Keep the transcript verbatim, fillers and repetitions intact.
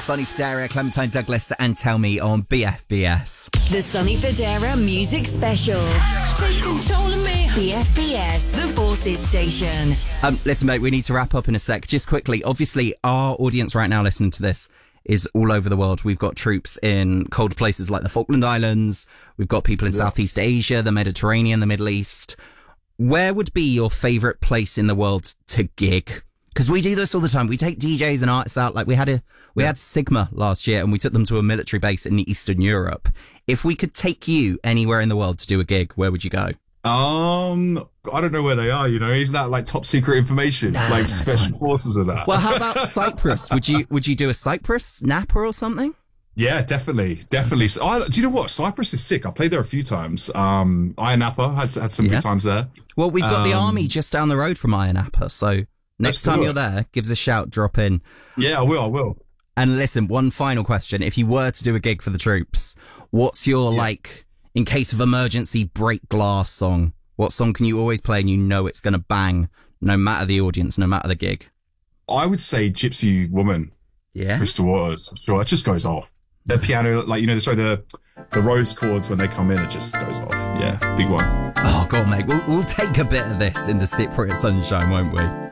Sonny Fodera, Clementine Douglas, and Tell Me on B F B S. The Sonny Fodera Music Special. Take control of me. B F B S, the Forces Station. Um, listen, mate, we need to wrap up in a sec. Just quickly, obviously, our audience right now listening to this is all over the world. We've got troops in cold places like the Falkland Islands. We've got people in yeah. Southeast Asia, the Mediterranean, the Middle East. Where would be your favourite place in the world to gig? Because we do this all the time. We take D Js and artists out. Like we had a we yeah. had Sigma last year, and we took them to a military base in Eastern Europe. If we could take you anywhere in the world to do a gig, where would you go? Um, I don't know where they are. You know, isn't that like top secret information, nah, like nah, special forces of that? Well, how about Cyprus? Would you would you do a Cyprus, Napa, or something? Yeah, definitely, definitely. So, I, do you know what? Cyprus is sick. I played there a few times. Um, Ayia Napa had had some yeah. good times there. Well, we've got um, the army just down the road from Ayia Napa, so next time cool. you're there, give us a shout, drop in. Yeah, I will. I will. And listen, one final question: if you were to do a gig for the troops, what's your yeah. like, in case of emergency, break glass song? What song can you always play and you know it's going to bang, no matter the audience, no matter the gig? I would say Gypsy Woman. Yeah, Crystal Waters. Sure, it just goes off. The piano, like, you know, sorry, the the rose chords when they come in, it just goes off. Yeah, big one. Oh, God, mate. We'll, we'll take a bit of this in the Cypriot sunshine, won't we?